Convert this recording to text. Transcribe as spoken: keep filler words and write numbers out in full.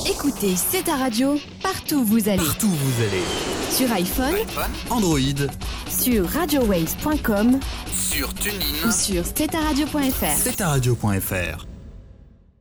Écoutez, c'est ta radio, partout où vous allez. Partout où vous allez. Sur iPhone, Android, sur radio waves point com, sur TuneIn ou sur c'est ta radio point f r. c'est ta radio point f r.